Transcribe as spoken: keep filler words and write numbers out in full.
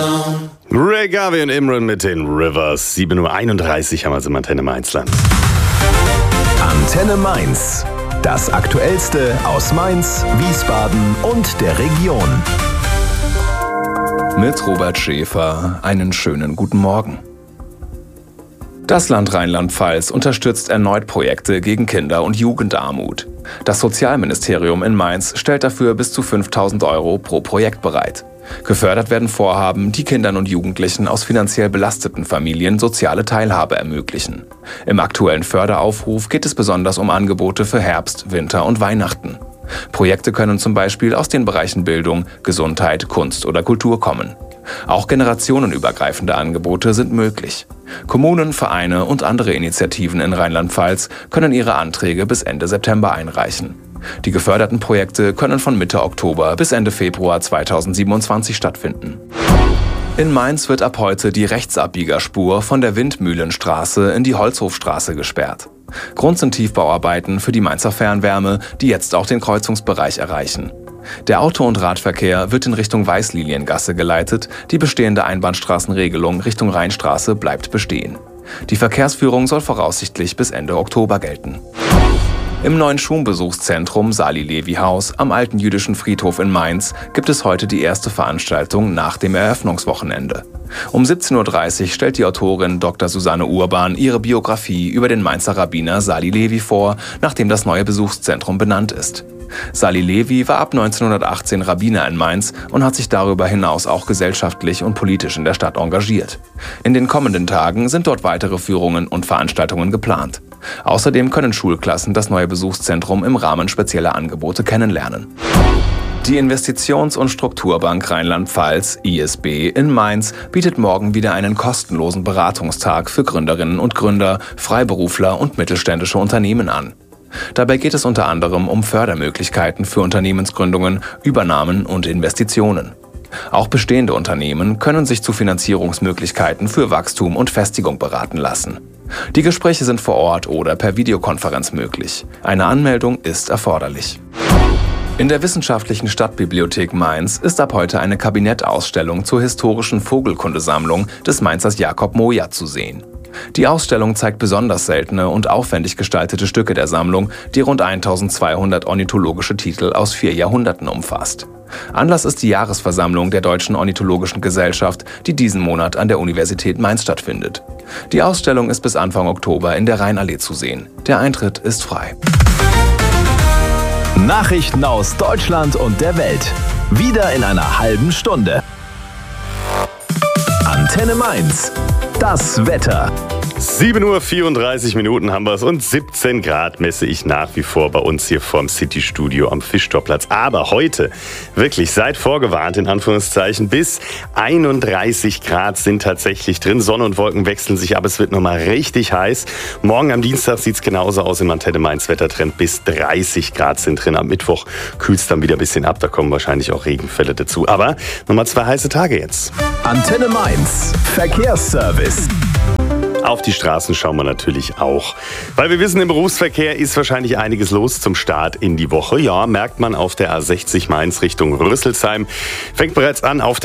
Ray Garvey und Imran mit den Rivers. sieben Uhr einunddreißig haben wir es im Antenne Mainzland. Antenne Mainz. Das Aktuellste aus Mainz, Wiesbaden und der Region. Mit Robert Schäfer einen schönen guten Morgen. Das Land Rheinland-Pfalz unterstützt erneut Projekte gegen Kinder- und Jugendarmut. Das Sozialministerium in Mainz stellt dafür bis zu fünftausend Euro pro Projekt bereit. Gefördert werden Vorhaben, die Kindern und Jugendlichen aus finanziell belasteten Familien soziale Teilhabe ermöglichen. Im aktuellen Förderaufruf geht es besonders um Angebote für Herbst, Winter und Weihnachten. Projekte können zum Beispiel aus den Bereichen Bildung, Gesundheit, Kunst oder Kultur kommen. Auch generationenübergreifende Angebote sind möglich. Kommunen, Vereine und andere Initiativen in Rheinland-Pfalz können ihre Anträge bis Ende September einreichen. Die geförderten Projekte können von Mitte Oktober bis Ende Februar zweitausendsiebenundzwanzig stattfinden. In Mainz wird ab heute die Rechtsabbiegerspur von der Windmühlenstraße in die Holzhofstraße gesperrt. Grund sind Tiefbauarbeiten für die Mainzer Fernwärme, die jetzt auch den Kreuzungsbereich erreichen. Der Auto- und Radverkehr wird in Richtung Weißliliengasse geleitet, die bestehende Einbahnstraßenregelung Richtung Rheinstraße bleibt bestehen. Die Verkehrsführung soll voraussichtlich bis Ende Oktober gelten. Im neuen Schulbesuchszentrum Sali-Levi-Haus am Alten Jüdischen Friedhof in Mainz gibt es heute die erste Veranstaltung nach dem Eröffnungswochenende. Um siebzehn Uhr dreißig stellt die Autorin Doktor Susanne Urban ihre Biografie über den Mainzer Rabbiner Sali Levi vor, nachdem das neue Besuchszentrum benannt ist. Sali Levi war ab neunzehnhundertachtzehn Rabbiner in Mainz und hat sich darüber hinaus auch gesellschaftlich und politisch in der Stadt engagiert. In den kommenden Tagen sind dort weitere Führungen und Veranstaltungen geplant. Außerdem können Schulklassen das neue Besuchszentrum im Rahmen spezieller Angebote kennenlernen. Die Investitions- und Strukturbank Rheinland-Pfalz, I S B, in Mainz bietet morgen wieder einen kostenlosen Beratungstag für Gründerinnen und Gründer, Freiberufler und mittelständische Unternehmen an. Dabei geht es unter anderem um Fördermöglichkeiten für Unternehmensgründungen, Übernahmen und Investitionen. Auch bestehende Unternehmen können sich zu Finanzierungsmöglichkeiten für Wachstum und Festigung beraten lassen. Die Gespräche sind vor Ort oder per Videokonferenz möglich. Eine Anmeldung ist erforderlich. In der Wissenschaftlichen Stadtbibliothek Mainz ist ab heute eine Kabinettausstellung zur historischen Vogelkundesammlung des Mainzers Jakob Moja zu sehen. Die Ausstellung zeigt besonders seltene und aufwendig gestaltete Stücke der Sammlung, die rund eintausendzweihundert ornithologische Titel aus vier Jahrhunderten umfasst. Anlass ist die Jahresversammlung der Deutschen Ornithologischen Gesellschaft, die diesen Monat an der Universität Mainz stattfindet. Die Ausstellung ist bis Anfang Oktober in der Rheinallee zu sehen. Der Eintritt ist frei. Nachrichten aus Deutschland und der Welt. Wieder in einer halben Stunde. Antenne Mainz. Das Wetter. sieben Uhr vierunddreißig Minuten haben wir es und siebzehn Grad messe ich nach wie vor bei uns hier vorm City-Studio am Fischtorplatz. Aber heute, wirklich, seid vorgewarnt, in Anführungszeichen, bis einunddreißig Grad sind tatsächlich drin. Sonne und Wolken wechseln sich ab, es wird nochmal richtig heiß. Morgen am Dienstag sieht es genauso aus im Antenne Mainz Wettertrend, bis dreißig Grad sind drin. Am Mittwoch kühlt es dann wieder ein bisschen ab, da kommen wahrscheinlich auch Regenfälle dazu. Aber nochmal zwei heiße Tage jetzt. Antenne Mainz Verkehrsservice. Auf die Straßen schauen wir natürlich auch. Weil wir wissen, im Berufsverkehr ist wahrscheinlich einiges los zum Start in die Woche. Ja, merkt man auf der A sechzig Mainz Richtung Rüsselsheim. Fängt bereits an auf